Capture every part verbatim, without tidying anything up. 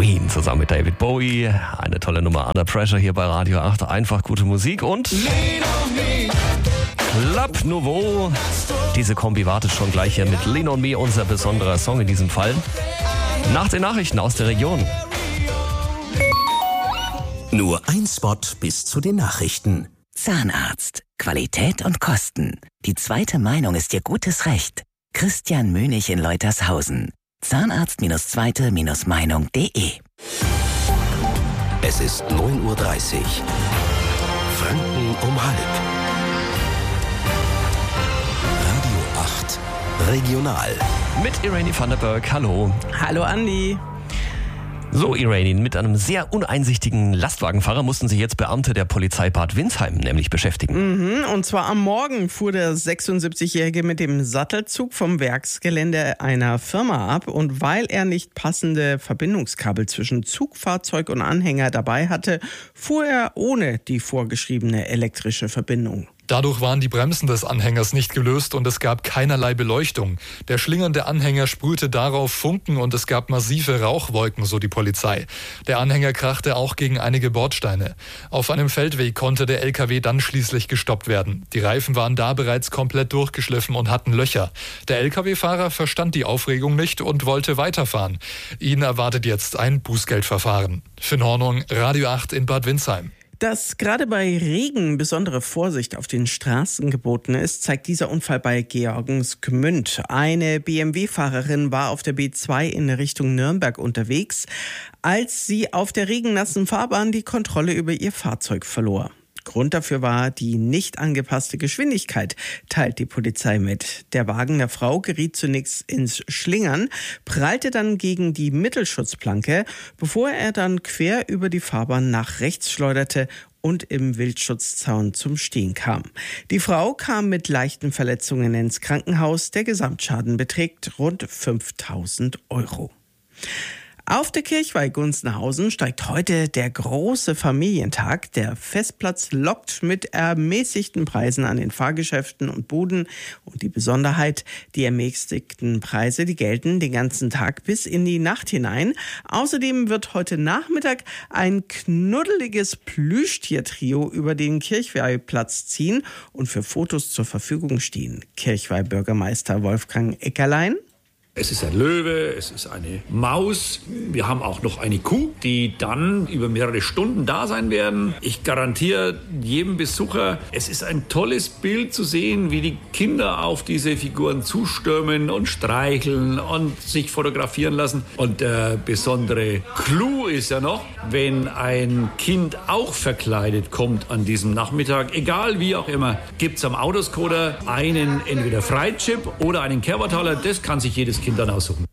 Queen zusammen mit David Bowie. Eine tolle Nummer, Under Pressure hier bei Radio acht. Einfach gute Musik und Club Nouveau. Diese Kombi wartet schon gleich hier mit Lean on Me, unser besonderer Song in diesem Fall. Nach den Nachrichten aus der Region. Nur ein Spot bis zu den Nachrichten. Zahnarzt. Qualität und Kosten. Die zweite Meinung ist Ihr gutes Recht. Christian Mönig in Leutershausen. Zahnarzt-zweite-Meinung punkt de. Es ist neun Uhr dreißig. Franken um halb. Radio acht Regional. Mit Irene van der Berg. Hallo. Hallo Andi. So, Irene, mit einem sehr uneinsichtigen Lastwagenfahrer mussten sich jetzt Beamte der Polizei Bad Windsheim nämlich beschäftigen. Mhm, und zwar am Morgen fuhr der sechsundsiebzigjährige mit dem Sattelzug vom Werksgelände einer Firma ab. Und weil er nicht passende Verbindungskabel zwischen Zugfahrzeug und Anhänger dabei hatte, fuhr er ohne die vorgeschriebene elektrische Verbindung. Dadurch waren die Bremsen des Anhängers nicht gelöst und es gab keinerlei Beleuchtung. Der schlingernde Anhänger sprühte darauf Funken und es gab massive Rauchwolken, so die Polizei. Der Anhänger krachte auch gegen einige Bordsteine. Auf einem Feldweg konnte der L K W dann schließlich gestoppt werden. Die Reifen waren da bereits komplett durchgeschliffen und hatten Löcher. Der L K W-Fahrer verstand die Aufregung nicht und wollte weiterfahren. Ihn erwartet jetzt ein Bußgeldverfahren. Finn Hornung, Radio acht in Bad Windsheim. Dass gerade bei Regen besondere Vorsicht auf den Straßen geboten ist, zeigt dieser Unfall bei Georgensgmünd. Eine B M W-Fahrerin war auf der B zwei in Richtung Nürnberg unterwegs, als sie auf der regennassen Fahrbahn die Kontrolle über ihr Fahrzeug verlor. Grund dafür war die nicht angepasste Geschwindigkeit, teilt die Polizei mit. Der Wagen der Frau geriet zunächst ins Schlingern, prallte dann gegen die Mittelschutzplanke, bevor er dann quer über die Fahrbahn nach rechts schleuderte und im Wildschutzzaun zum Stehen kam. Die Frau kam mit leichten Verletzungen ins Krankenhaus. Der Gesamtschaden beträgt rund fünftausend Euro. Auf der Kirchweih Gunzenhausen steigt heute der große Familientag. Der Festplatz lockt mit ermäßigten Preisen an den Fahrgeschäften und Buden. Und die Besonderheit, die ermäßigten Preise, die gelten den ganzen Tag bis in die Nacht hinein. Außerdem wird heute Nachmittag ein knuddeliges Plüschtiertrio über den Kirchweihplatz ziehen und für Fotos zur Verfügung stehen. Kirchweih-Bürgermeister Wolfgang Eckerlein. Es ist ein Löwe, es ist eine Maus. Wir haben auch noch eine Kuh, die dann über mehrere Stunden da sein werden. Ich garantiere jedem Besucher, es ist ein tolles Bild zu sehen, wie die Kinder auf diese Figuren zustürmen und streicheln und sich fotografieren lassen. Und der besondere Clou ist ja noch, wenn ein Kind auch verkleidet kommt an diesem Nachmittag, egal wie auch immer, gibt es am Autoscoder einen entweder Freichip oder einen Kerbataler. Das kann sich jedes Kind dann aussuchen.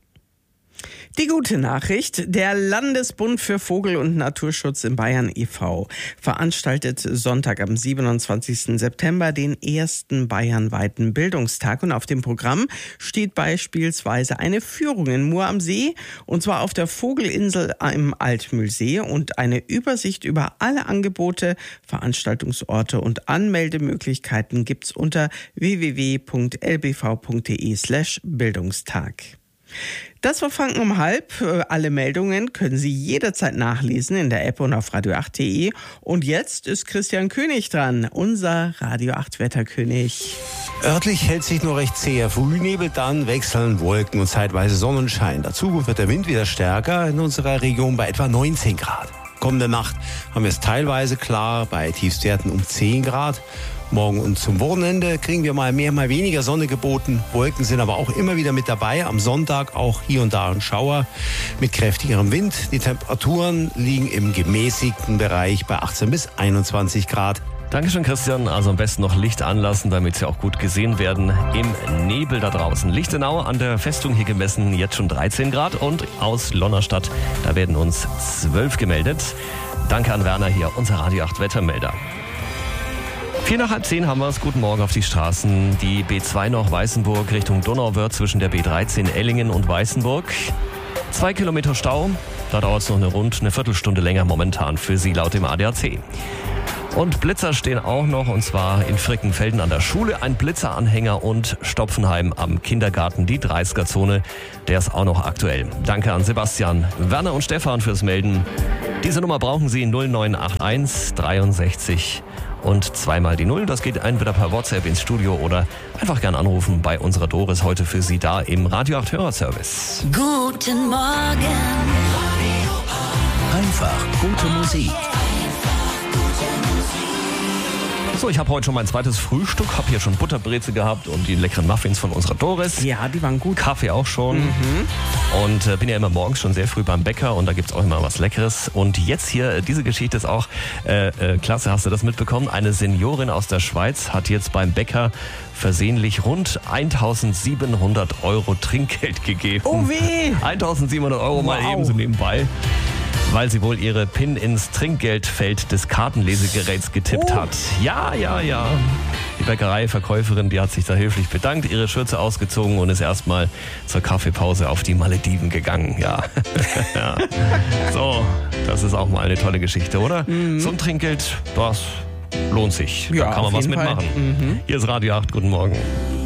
Die gute Nachricht, der Landesbund für Vogel- und Naturschutz in Bayern e V veranstaltet Sonntag am siebenundzwanzigsten September den ersten bayernweiten Bildungstag. Und auf dem Programm steht beispielsweise eine Führung in Mur am See, und zwar auf der Vogelinsel im Altmühlsee, und eine Übersicht über alle Angebote, Veranstaltungsorte und Anmeldemöglichkeiten gibt's unter w w w punkt l b v punkt d e slash Bildungstag. Das war Franken um halb. Alle Meldungen können Sie jederzeit nachlesen in der App und auf radio acht punkt de. Und jetzt ist Christian König dran, unser Radio acht Wetterkönig. Örtlich hält sich nur recht zäher Frühnebel, dann wechseln Wolken und zeitweise Sonnenschein. Dazu wird der Wind wieder stärker, in unserer Region bei etwa neunzehn Grad. Kommende Nacht haben wir es teilweise klar, bei Tiefstwerten um zehn Grad. Morgen und zum Wochenende kriegen wir mal mehr, mal weniger Sonne geboten. Wolken sind aber auch immer wieder mit dabei. Am Sonntag auch hier und da ein Schauer mit kräftigerem Wind. Die Temperaturen liegen im gemäßigten Bereich bei achtzehn bis einundzwanzig Grad. Dankeschön, Christian. Also am besten noch Licht anlassen, damit sie auch gut gesehen werden im Nebel da draußen. Lichtenau an der Festung hier gemessen, jetzt schon dreizehn Grad. Und aus Lonnerstadt, da werden uns zwölf gemeldet. Danke an Werner hier, unser Radio acht Wettermelder. Vier nach halb zehn haben wir es. Guten Morgen auf die Straßen. Die B zwei noch Weißenburg Richtung Donauwörth zwischen der B dreizehn Ellingen und Weißenburg. Zwei Kilometer Stau. Da dauert es noch eine rund eine Viertelstunde länger momentan für Sie laut dem A D A C. Und Blitzer stehen auch noch, und zwar in Frickenfelden an der Schule, ein Blitzeranhänger und Stopfenheim am Kindergarten, die dreißiger-Zone, der ist auch noch aktuell. Danke an Sebastian, Werner und Stefan fürs Melden. Diese Nummer brauchen Sie null neun acht eins dreiundsechzig und zweimal die Null. Das geht entweder per WhatsApp ins Studio oder einfach gern anrufen bei unserer Doris, heute für Sie da im Radio acht Hörerservice. Guten Morgen. Einfach gute Musik. So, ich habe heute schon mein zweites Frühstück, habe hier schon Butterbreze gehabt und die leckeren Muffins von unserer Doris. Ja, die waren gut. Kaffee auch schon. Mhm. Und äh, bin ja immer morgens schon sehr früh beim Bäcker und da gibt's auch immer was Leckeres. Und jetzt hier, äh, diese Geschichte ist auch äh, äh, klasse, hast du das mitbekommen? Eine Seniorin aus der Schweiz hat jetzt beim Bäcker versehentlich rund eintausendsiebenhundert Euro Trinkgeld gegeben. Oh weh! eintausendsiebenhundert Euro mal Wow. eben so nebenbei. Weil sie wohl ihre PIN ins Trinkgeldfeld des Kartenlesegeräts getippt Oh. hat. Ja, ja, ja. Die Bäckereiverkäuferin, die hat sich da höflich bedankt, ihre Schürze ausgezogen und ist erstmal zur Kaffeepause auf die Malediven gegangen. Ja. Ja. So, das ist auch mal eine tolle Geschichte, oder? Mhm. So ein Trinkgeld, das lohnt sich. Ja, da kann man auf was jeden Fall. mitmachen. Mhm. Hier ist Radio acht, guten Morgen.